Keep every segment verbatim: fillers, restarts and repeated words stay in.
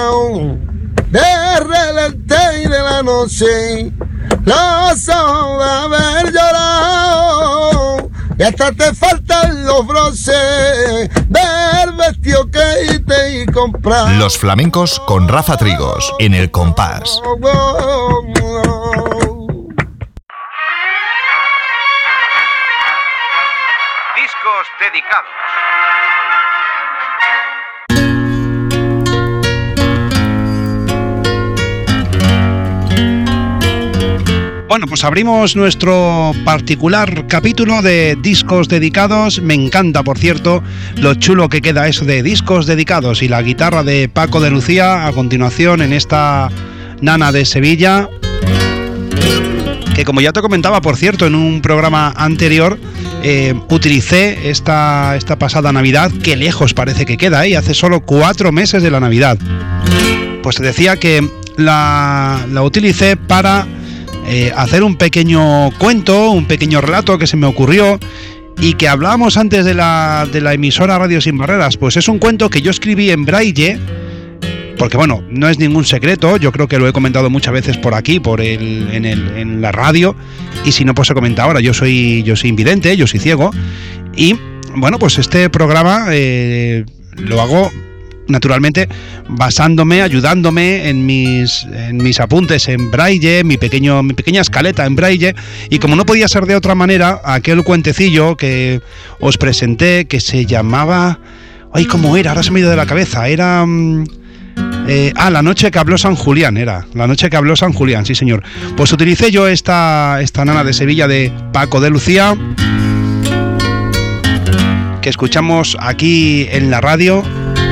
De relente y de la noche, los ojos de haber llorado, y hasta te faltan los broches del vestido que te y comprar. Los flamencos con Rafa Trigos en El Compás. Oh, oh, oh. Discos dedicados. Bueno, pues abrimos nuestro particular capítulo de discos dedicados. Me encanta, por cierto, lo chulo que queda eso de discos dedicados y la guitarra de Paco de Lucía a continuación en esta Nana de Sevilla, que como ya te comentaba, por cierto, en un programa anterior, eh, utilicé esta, esta pasada Navidad, que lejos parece que queda, ¿eh? Hace solo cuatro meses de la Navidad. Pues te decía que la, la utilicé para Eh, hacer un pequeño cuento, un pequeño relato que se me ocurrió y que hablábamos antes de la, de la emisora Radio Sin Barreras. Pues es un cuento que yo escribí en braille, porque bueno, no es ningún secreto, yo creo que lo he comentado muchas veces por aquí, por el, en, el, en la radio, y si no, pues se comenta ahora. Yo soy, yo soy invidente, yo soy ciego, y bueno, pues este programa eh, lo hago naturalmente basándome, ayudándome en mis, en mis apuntes en braille, mi, pequeño, mi pequeña escaleta en braille, y como no podía ser de otra manera, aquel cuentecillo que os presenté, que se llamaba... Ay, ¿cómo era? Ahora se me ha ido de la cabeza. Era... Eh, ah, la noche que habló San Julián, era. La noche que habló San Julián, sí señor. Pues utilicé yo esta, esta Nana de Sevilla de Paco de Lucía, que escuchamos aquí en la radio,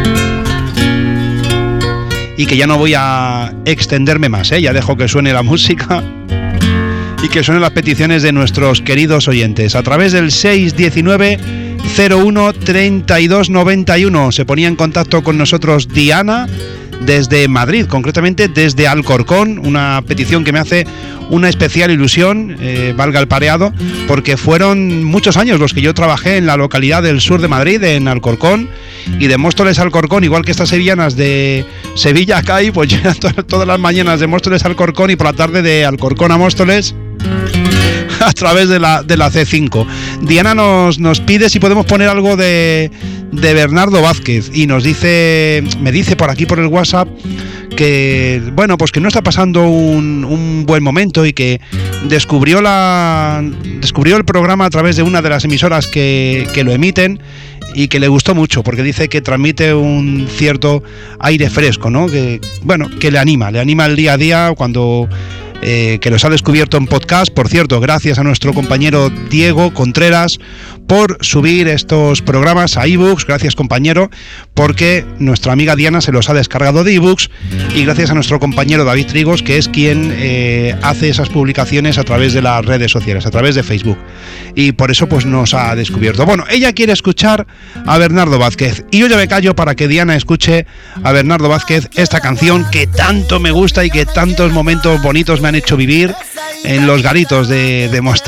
y que ya no voy a extenderme más, ¿eh? Ya dejo que suene la música y que suenen las peticiones de nuestros queridos oyentes. A través del seis diecinueve cero uno treinta y dos noventa y uno se ponía en contacto con nosotros Diana desde Madrid, concretamente desde Alcorcón, una petición que me hace una especial ilusión, eh, valga el pareado, porque fueron muchos años los que yo trabajé en la localidad del sur de Madrid, en Alcorcón, y de Móstoles a Alcorcón, igual que estas sevillanas de Sevilla acá, y pues yo todas las mañanas de Móstoles a Alcorcón y por la tarde de Alcorcón a Móstoles a través de la, de la C cinco. Diana nos, nos pide si podemos poner algo de, de Bernardo Vázquez, y nos dice, me dice por aquí por el WhatsApp que, bueno, pues que no está pasando un, un buen momento y que descubrió la descubrió el programa a través de una de las emisoras que, que lo emiten, y que le gustó mucho porque dice que transmite un cierto aire fresco, ¿no? Que, bueno, que le anima, le anima el día a día cuando... Eh, que los ha descubierto en podcast. Por cierto, gracias a nuestro compañero Diego Contreras por subir estos programas a ebooks. Gracias, compañero, porque nuestra amiga Diana se los ha descargado de ebooks, y gracias a nuestro compañero David Trigos, que es quien eh, hace esas publicaciones a través de las redes sociales, a través de Facebook, y por eso pues nos ha descubierto. Bueno, ella quiere escuchar a Bernardo Vázquez, y yo ya me callo para que Diana escuche a Bernardo Vázquez, esta canción que tanto me gusta y que tantos momentos bonitos me han hecho vivir en los garitos de, de Móstoles.